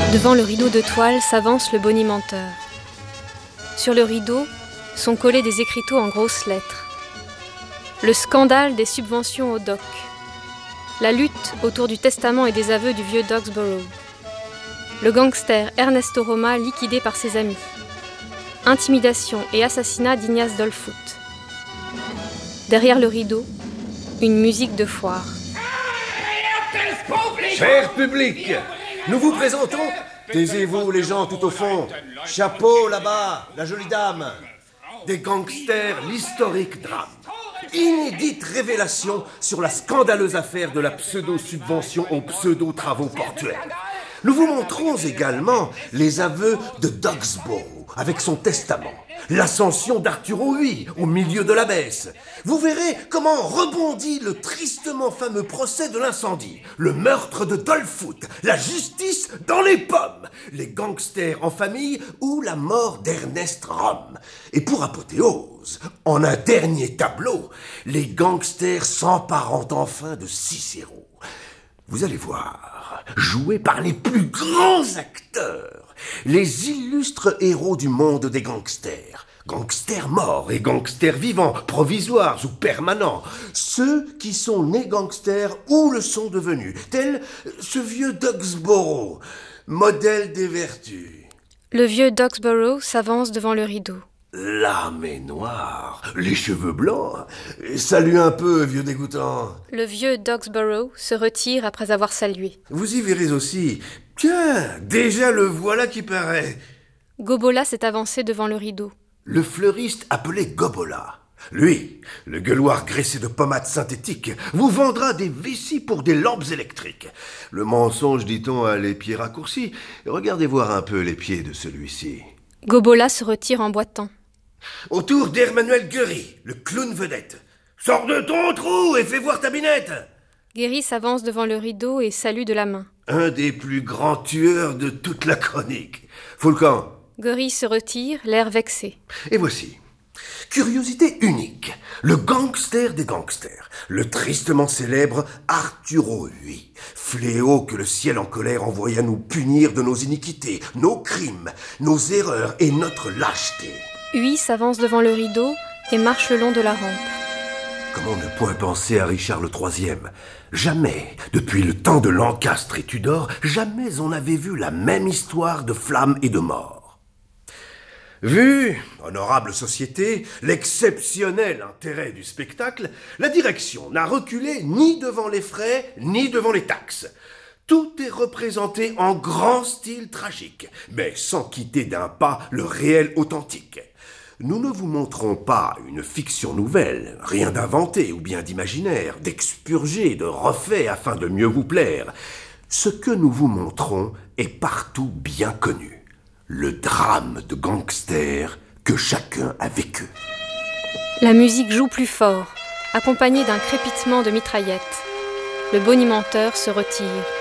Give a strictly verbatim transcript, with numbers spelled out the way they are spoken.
Devant le rideau de toile s'avance le bonimenteur. Sur le rideau sont collés des écriteaux en grosses lettres. Le scandale des subventions au doc. La lutte autour du testament et des aveux du vieux Dogsborough. Le gangster Ernesto Roma liquidé par ses amis. Intimidation et assassinat d'Ignace Dollfoot. Derrière le rideau, une musique de foire. Cher public, nous vous présentons... Taisez-vous les gens tout au fond. Chapeau là-bas, la jolie dame. Des gangsters, l'historique drame. Inédite révélation sur la scandaleuse affaire de la pseudo-subvention aux pseudo-travaux portuaires. Nous vous montrons également les aveux de Dogsborough avec son testament, l'ascension d'Arturo huit au milieu de la messe. Vous verrez comment rebondit le tristement fameux procès de l'incendie, le meurtre de Dollfoot, la justice dans les pommes, les gangsters en famille ou la mort d'Ernest Rome. Et pour apothéose, en un dernier tableau, les gangsters s'emparant enfin de Cicéro. Vous allez voir, joué par les plus grands acteurs, les illustres héros du monde des gangsters. Gangsters morts et gangsters vivants, provisoires ou permanents. Ceux qui sont nés gangsters ou le sont devenus, tel ce vieux Dogsborough, modèle des vertus. Le vieux Dogsborough s'avance devant le rideau. L'âme est noire, les cheveux blancs. Salut un peu, vieux dégoûtant. Le vieux Dogsborough se retire après avoir salué. Vous y verrez aussi. Tiens, déjà le voilà qui paraît. Gobola s'est avancé devant le rideau. Le fleuriste appelé Gobola. Lui, le gueuloir graissé de pommades synthétiques, vous vendra des vessies pour des lampes électriques. Le mensonge, dit-on, a les pieds raccourcis. Regardez voir un peu les pieds de celui-ci. Gobola se retire en boitant. Autour d'Emmanuel Guéry, le clown vedette. Sors de ton trou et fais voir ta binette. Guéry s'avance devant le rideau et salue de la main. Un des plus grands tueurs de toute la chronique. Foulcan. Guéry se retire, l'air vexé. Et voici. Curiosité unique. Le gangster des gangsters. Le tristement célèbre Arturo huit. Fléau que le ciel en colère envoya nous punir de nos iniquités, nos crimes, nos erreurs et notre lâcheté. Huit s'avance devant le rideau et marche le long de la rampe. Comment ne point penser à Richard le troisième? Jamais, depuis le temps de Lancastre et Tudor, jamais on n'avait vu la même histoire de flammes et de mort. Vu, honorable société, l'exceptionnel intérêt du spectacle, la direction n'a reculé ni devant les frais, ni devant les taxes. Tout est représenté en grand style tragique, mais sans quitter d'un pas le réel authentique. Nous ne vous montrons pas une fiction nouvelle, rien d'inventé ou bien d'imaginaire, d'expurgé, de refait afin de mieux vous plaire. Ce que nous vous montrons est partout bien connu. Le drame de gangsters que chacun a vécu. La musique joue plus fort, accompagnée d'un crépitement de mitraillettes. Le bonimenteur se retire.